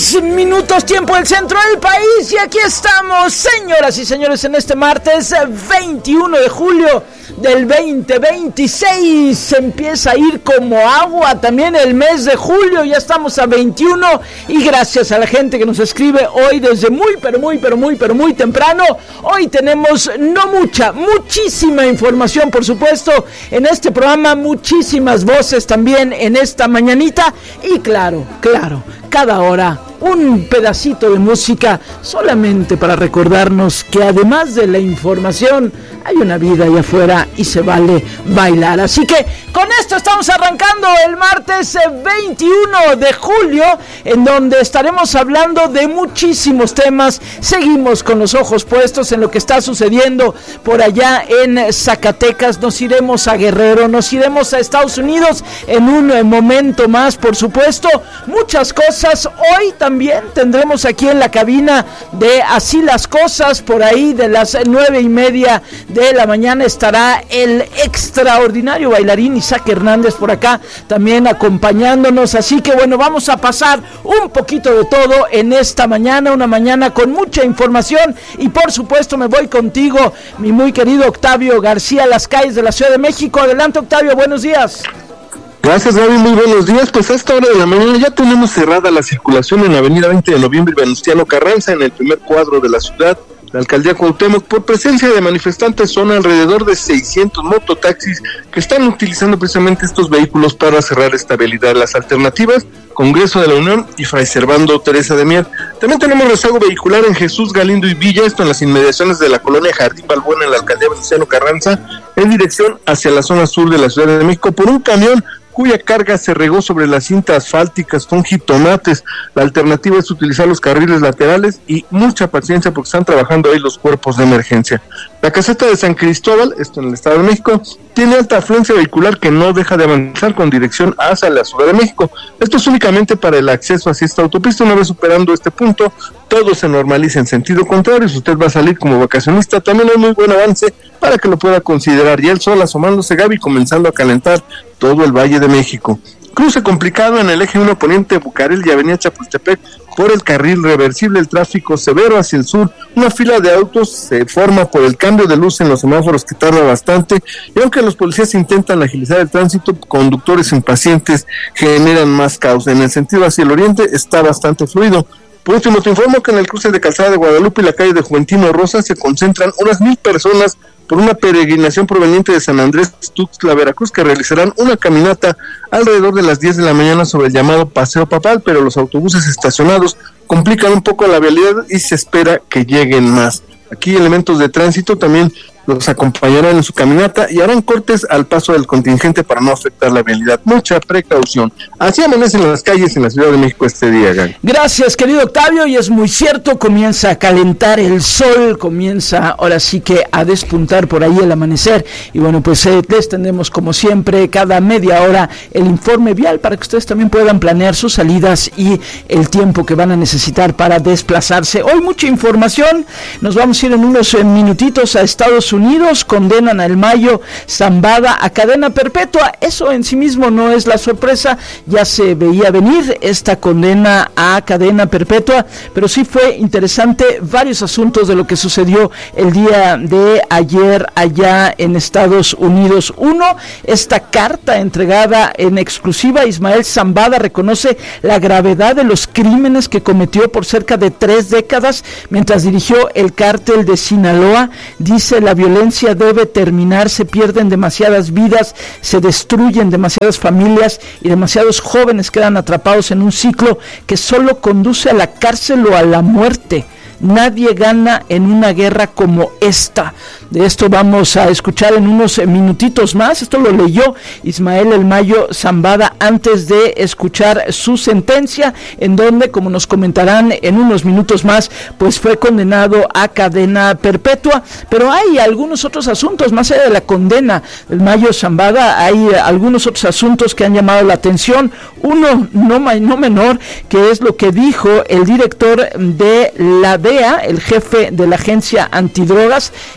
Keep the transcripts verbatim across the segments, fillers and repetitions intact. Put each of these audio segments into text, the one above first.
Diez minutos, tiempo del centro del país, y aquí estamos, señoras y señores, en este martes veintiuno de julio del veinte veintiséis. Se empieza a ir como agua también el mes de julio, ya estamos a veintiuno, y gracias a la gente que nos escribe hoy desde muy, pero muy, pero muy, pero muy temprano. Hoy tenemos no mucha, muchísima información, por supuesto, en este programa, muchísimas voces también en esta mañanita, y claro, claro, cada hora un pedacito de música solamente para recordarnos que además de la información hay una vida allá afuera y se vale bailar. Así que con esto estamos arrancando el martes veintiuno de julio, en donde estaremos hablando de muchísimos temas. Seguimos con los ojos puestos en lo que está sucediendo por allá en Zacatecas. Nos iremos a Guerrero, nos iremos a Estados Unidos en un momento más, por supuesto. Muchas cosas. Hoy también También tendremos aquí en la cabina de Así las Cosas, por ahí de las nueve y media de la mañana estará el extraordinario bailarín Isaac Hernández por acá también acompañándonos. Así que bueno, vamos a pasar un poquito de todo en esta mañana, una mañana con mucha información, y por supuesto me voy contigo, mi muy querido Octavio García, a las calles de la Ciudad de México. Adelante, Octavio, buenos días. Gracias, Gaby, muy buenos días. Pues a esta hora de la mañana ya tenemos cerrada la circulación en la avenida veinte de noviembre y Venustiano Carranza, en el primer cuadro de la ciudad. La alcaldía Cuauhtémoc, por presencia de manifestantes, son alrededor de seiscientos mototaxis que están utilizando precisamente estos vehículos para cerrar esta vialidad. Las alternativas: Congreso de la Unión y Fray Servando Teresa de Mier. También tenemos rezago vehicular en Jesús Galindo y Villa, esto en las inmediaciones de la colonia Jardín Balbuena, en la alcaldía Venustiano Carranza, en dirección hacia la zona sur de la Ciudad de México, por un camión cuya carga se regó sobre las cintas asfálticas con jitomates. La alternativa es utilizar los carriles laterales y mucha paciencia porque están trabajando ahí los cuerpos de emergencia. La caseta de San Cristóbal, esto en el Estado de México, tiene alta afluencia vehicular que no deja de avanzar con dirección hacia la Ciudad de México. Esto es únicamente para el acceso hacia esta autopista. Una vez superando este punto, todo se normaliza en sentido contrario. Si usted va a salir como vacacionista, también hay muy buen avance para que lo pueda considerar. Y el sol asomándose, Gaby, comenzando a calentar todo el Valle de México. Cruce complicado en el eje uno poniente Bucarel y avenida Chapultepec por el carril reversible, el tráfico severo hacia el sur. Una fila de autos se forma por el cambio de luz en los semáforos que tarda bastante, y aunque los policías intentan agilizar el tránsito, conductores impacientes generan más caos. En el sentido hacia el oriente está bastante fluido. Por último, te informo que en el cruce de Calzada de Guadalupe y la calle de Juventino Rosa se concentran unas mil personas por una peregrinación proveniente de San Andrés Tuxtla, Veracruz, que realizarán una caminata alrededor de las diez de la mañana sobre el llamado Paseo Papal, pero los autobuses estacionados complican un poco la vialidad y se espera que lleguen más. Aquí elementos de tránsito también los acompañarán en su caminata y harán cortes al paso del contingente para no afectar la vialidad. Mucha precaución. Así amanecen las calles en la Ciudad de México este día, Gaby. Gracias, querido Octavio, y es muy cierto, comienza a calentar el sol, comienza ahora sí que a despuntar por ahí el amanecer, y bueno, pues eh, les tendremos como siempre cada media hora el informe vial para que ustedes también puedan planear sus salidas y el tiempo que van a necesitar para desplazarse. Hoy mucha información, nos vamos a ir en unos eh, minutitos a Estados Unidos. Condenan a El Mayo Zambada a cadena perpetua. Eso en sí mismo no es la sorpresa, ya se veía venir esta condena a cadena perpetua, pero sí fue interesante varios asuntos de lo que sucedió el día de ayer allá en Estados Unidos. Uno, esta carta entregada en exclusiva. Ismael Zambada reconoce la gravedad de los crímenes que cometió por cerca de tres décadas mientras dirigió el cártel de Sinaloa. Dice: la violencia debe terminar, se pierden demasiadas vidas, se destruyen demasiadas familias y demasiados jóvenes quedan atrapados en un ciclo que solo conduce a la cárcel o a la muerte. Nadie gana en una guerra como esta. De esto vamos a escuchar en unos minutitos más. Esto lo leyó Ismael El Mayo Zambada antes de escuchar su sentencia, en donde, como nos comentarán en unos minutos más, pues fue condenado a cadena perpetua. Pero hay algunos otros asuntos, más allá de la condena del Mayo Zambada, hay algunos otros asuntos que han llamado la atención. Uno no, no menor, que es lo que dijo el director de la D E A, el jefe de la agencia antidrogas, el señor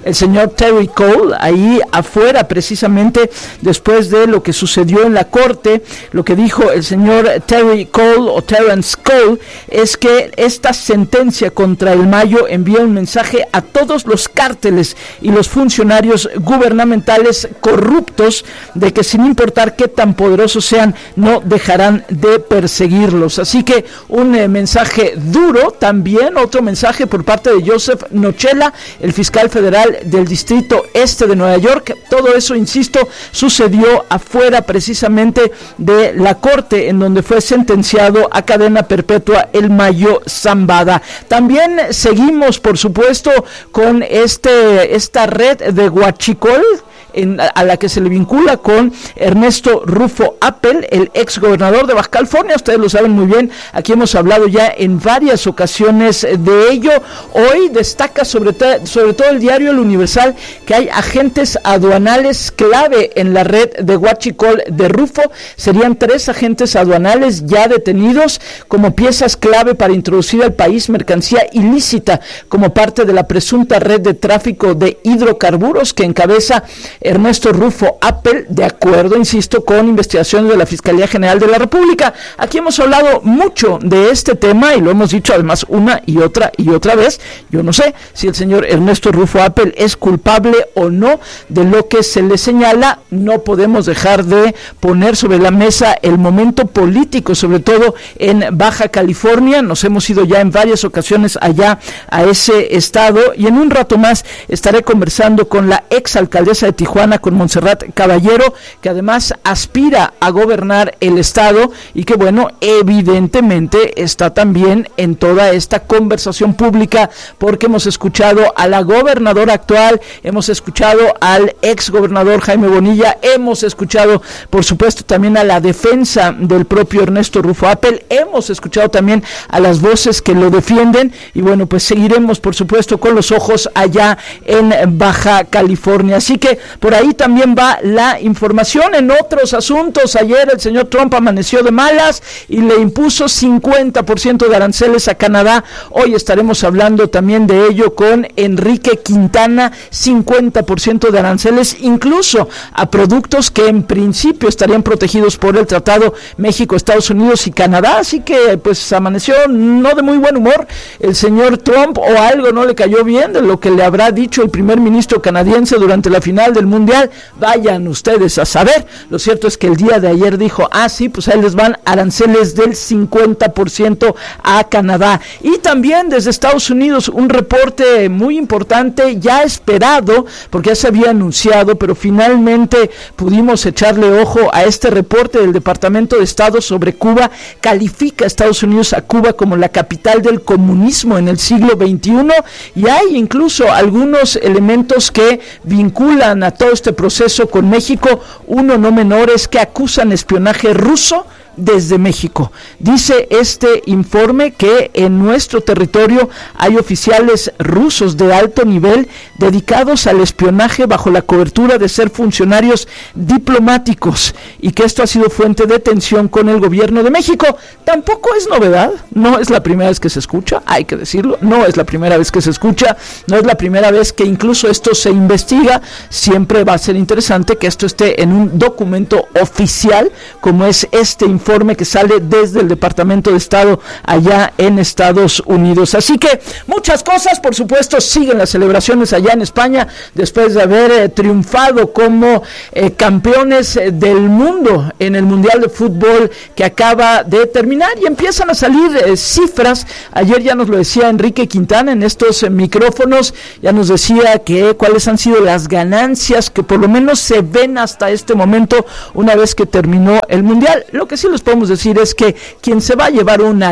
señor Terry Cole, ahí afuera precisamente después de lo que sucedió en la corte. Lo que dijo el señor Terry Cole o Terrence Cole es que esta sentencia contra el Mayo envía un mensaje a todos los cárteles y los funcionarios gubernamentales corruptos de que sin importar qué tan poderosos sean, no dejarán de perseguirlos. Así que un eh, mensaje duro, también otro mensaje por parte de Joseph Nochella, el fiscal federal del Distrito Este de Nueva York. Todo eso, insisto, sucedió afuera precisamente de la corte en donde fue sentenciado a cadena perpetua el Mayo Zambada. También seguimos, por supuesto, con este esta red de Huachicol, En, a la que se le vincula con Ernesto Rufo Appel, el ex gobernador de Baja California. Ustedes lo saben muy bien, aquí hemos hablado ya en varias ocasiones de ello. Hoy destaca sobre, sobre todo el diario El Universal que hay agentes aduanales clave en la red de Huachicol de Rufo. Serían tres agentes aduanales ya detenidos como piezas clave para introducir al país mercancía ilícita como parte de la presunta red de tráfico de hidrocarburos que encabeza Ernesto Rufo Appel, de acuerdo, insisto, con investigaciones de la Fiscalía General de la República. Aquí hemos hablado mucho de este tema y lo hemos dicho además una y otra y otra vez. Yo no sé si el señor Ernesto Rufo Appel es culpable o no de lo que se le señala. No podemos dejar de poner sobre la mesa el momento político, sobre todo en Baja California. Nos hemos ido ya en varias ocasiones allá a ese estado y en un rato más estaré conversando con la exalcaldesa de Tijuana, con Montserrat Caballero, que además aspira a gobernar el estado y que, bueno, evidentemente está también en toda esta conversación pública, porque hemos escuchado a la gobernadora actual, hemos escuchado al ex gobernador Jaime Bonilla, hemos escuchado, por supuesto, también a la defensa del propio Ernesto Rufo Appel, hemos escuchado también a las voces que lo defienden y, bueno, pues seguiremos, por supuesto, con los ojos allá en Baja California. Así que por ahí también va la información. En otros asuntos, ayer el señor Trump amaneció de malas y le impuso cincuenta por ciento de aranceles a Canadá. Hoy estaremos hablando también de ello con Enrique Quintana, cincuenta por ciento de aranceles incluso a productos que en principio estarían protegidos por el Tratado México, Estados Unidos y Canadá. Así que pues amaneció no de muy buen humor el señor Trump, o algo no le cayó bien de lo que le habrá dicho el primer ministro canadiense durante la final del Mundial. Vayan ustedes a saber. Lo cierto es que el día de ayer dijo, ah sí, pues ahí les van aranceles del cincuenta por ciento a Canadá. Y también desde Estados Unidos un reporte muy importante, ya esperado, porque ya se había anunciado, pero finalmente pudimos echarle ojo a este reporte del Departamento de Estado sobre Cuba. Califica a Estados Unidos a Cuba como la capital del comunismo en el siglo veintiuno, y hay incluso algunos elementos que vinculan a todo este proceso con México. Uno no menor es que acusan espionaje ruso desde México. Dice este informe que en nuestro territorio hay oficiales rusos de alto nivel dedicados al espionaje bajo la cobertura de ser funcionarios diplomáticos, y que esto ha sido fuente de tensión con el gobierno de México. Tampoco es novedad, no es la primera vez que se escucha, hay que decirlo, no es la primera vez que se escucha, no es la primera vez que incluso esto se investiga. Siempre va a ser interesante que esto esté en un documento oficial como es este informe informe que sale desde el Departamento de Estado allá en Estados Unidos. Así que muchas cosas, por supuesto, siguen las celebraciones allá en España después de haber eh, triunfado como eh, campeones eh, del mundo en el Mundial de Fútbol que acaba de terminar, y empiezan a salir eh, cifras. Ayer ya nos lo decía Enrique Quintana en estos eh, micrófonos, ya nos decía que cuáles han sido las ganancias que por lo menos se ven hasta este momento una vez que terminó el Mundial. Lo que sí les podemos decir es que quien se va a llevar una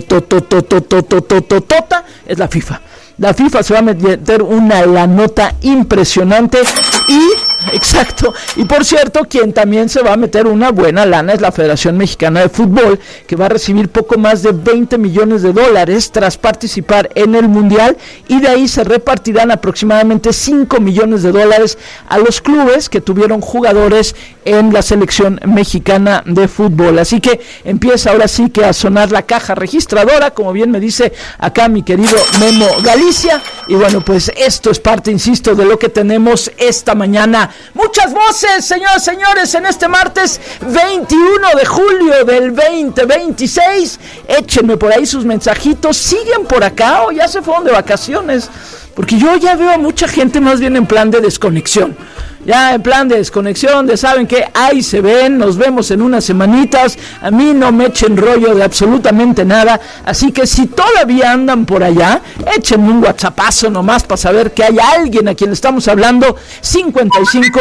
lanotototototototota es la FIFA. La FIFA se va a meter una lanota impresionante, y exacto. Y por cierto, quien también se va a meter una buena lana es la Federación Mexicana de Fútbol, que va a recibir poco más de veinte millones de dólares tras participar en el Mundial, y de ahí se repartirán aproximadamente cinco millones de dólares a los clubes que tuvieron jugadores en la selección mexicana de fútbol. Así que empieza ahora sí que a sonar la caja registradora, como bien me dice acá mi querido Memo Galicia, y bueno, pues esto es parte, insisto, de lo que tenemos esta mañana. Muchas voces, señoras y señores, en este martes veintiuno de julio del veinte veintiséis. Échenme por ahí sus mensajitos. ¿Siguen por acá o ya se fueron de vacaciones? Porque yo ya veo a mucha gente más bien en plan de desconexión. Ya en plan de desconexión, de saben que ahí se ven, nos vemos en unas semanitas, a mí no me echen rollo de absolutamente nada, así que si todavía andan por allá, échenme un whatsappazo nomás para saber que hay alguien a quien le estamos hablando. Cincuenta y cinco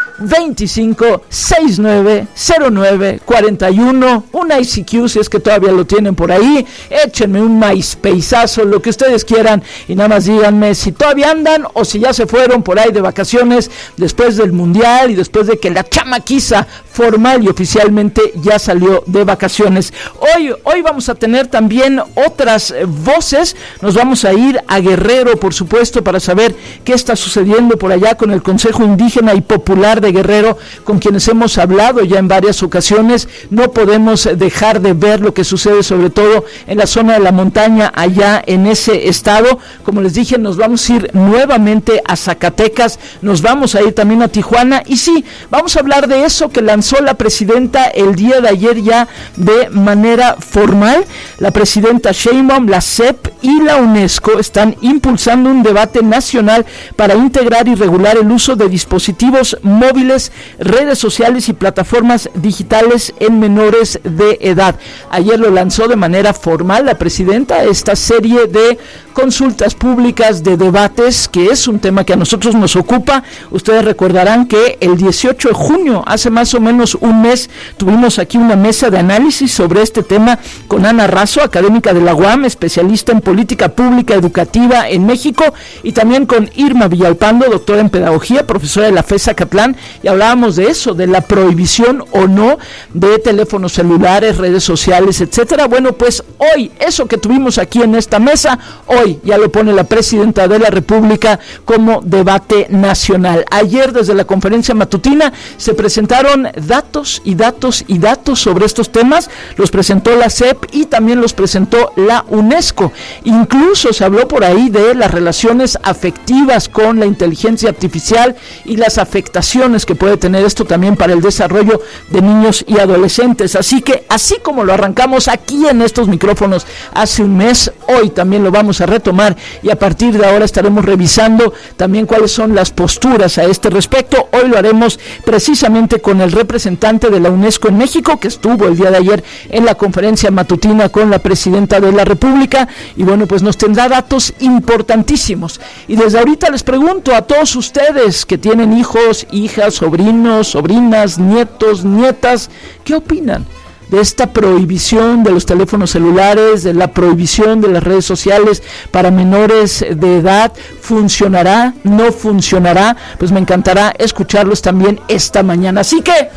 veinticinco sesenta y nueve cero nueve cuarenta y uno, un I C Q si es que todavía lo tienen por ahí, échenme un MySpaceazo, lo que ustedes quieran, y nada más díganme si todavía andan o si ya se fueron por ahí de vacaciones después del Mundial y después de que la chamaquiza formal y oficialmente ya salió de vacaciones. Hoy, hoy vamos a tener también otras eh, voces. Nos vamos a ir a Guerrero, por supuesto, para saber qué está sucediendo por allá con el Consejo Indígena y Popular de Guerrero, con quienes hemos hablado ya en varias ocasiones. No podemos dejar de ver lo que sucede, sobre todo en la zona de la montaña, allá en ese estado. Como les dije, nos vamos a ir nuevamente a Zacatecas, nos vamos a ir también a Tijuana, y sí, vamos a hablar de eso que lanzó la presidenta el día de ayer ya de manera formal. La presidenta Sheinbaum, la C E P y la UNESCO están impulsando un debate nacional para integrar y regular el uso de dispositivos móviles, redes sociales y plataformas digitales en menores de edad. Ayer lo lanzó de manera formal la presidenta, esta serie de consultas públicas, de debates, que es un tema que a nosotros nos ocupa. Ustedes recordarán que el dieciocho de junio, hace más o menos un mes, tuvimos aquí una mesa de análisis sobre este tema con Ana Razo, académica de la U A M, especialista en política pública educativa en México, y también con Irma Villalpando, doctora en pedagogía, profesora de la F E S Zacatlán, y hablábamos de eso, de la prohibición o no de teléfonos celulares, redes sociales, etcétera. Bueno, pues hoy, eso que tuvimos aquí en esta mesa, hoy ya lo pone la presidenta de la República como debate nacional. Ayer, desde la conferencia matutina, se presentaron datos y datos y datos sobre estos temas. Los presentó la C E P y también los presentó la UNESCO. Incluso se habló por ahí de las relaciones afectivas con la inteligencia artificial y las afectaciones que puede tener esto también para el desarrollo de niños y adolescentes. Así que, así como lo arrancamos aquí en estos micrófonos hace un mes, hoy también lo vamos a retomar, y a partir de ahora estaremos revisando también cuáles son las posturas a este respecto. Hoy lo haremos precisamente con el representante de la UNESCO en México, que estuvo el día de ayer en la conferencia matutina con la presidenta de la República, y bueno, pues nos tendrá datos importantísimos. Y desde ahorita les pregunto a todos ustedes que tienen hijos, hijas, sobrinos, sobrinas, nietos, nietas, ¿qué opinan de esta prohibición de los teléfonos celulares, de la prohibición de las redes sociales para menores de edad? ¿Funcionará? ¿No funcionará? Pues me encantará escucharlos también esta mañana. Así que,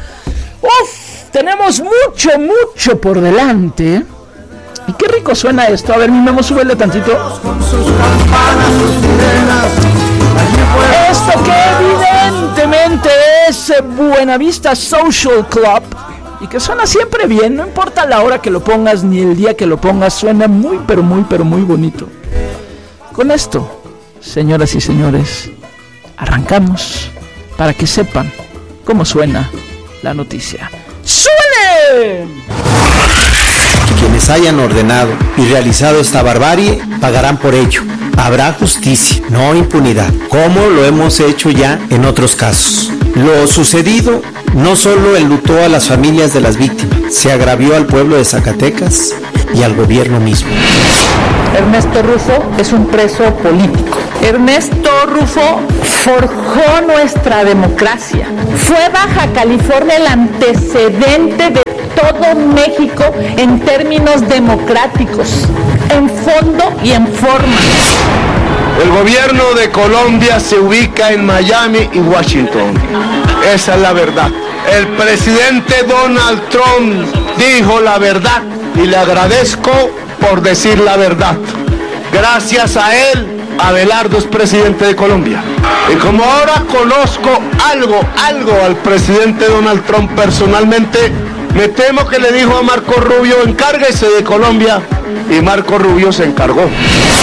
uff, tenemos mucho, mucho por delante. Y qué rico suena esto. A ver, mi Memo, súbele tantito. Esto que evidentemente es Buenavista Social Club, y que suena siempre bien, no importa la hora que lo pongas ni el día que lo pongas, suena muy, pero muy, pero muy bonito. Con esto, señoras y señores, arrancamos para que sepan cómo suena la noticia. ¡Suene! Quienes hayan ordenado y realizado esta barbarie pagarán por ello. Habrá justicia, no impunidad, como lo hemos hecho ya en otros casos. Lo sucedido no solo enlutó a las familias de las víctimas, se agravió al pueblo de Zacatecas y al gobierno mismo. Ernesto Rufo es un preso político. Ernesto Rufo forjó nuestra democracia. Fue Baja California el antecedente de todo México en términos democráticos, en fondo y en forma. El gobierno de Colombia se ubica en Miami y Washington. Esa es la verdad. El presidente Donald Trump dijo la verdad y le agradezco por decir la verdad. Gracias a él, Abelardo es presidente de Colombia. Y como ahora conozco algo, algo al presidente Donald Trump personalmente, me temo que le dijo a Marco Rubio, encárguese de Colombia, y Marco Rubio se encargó.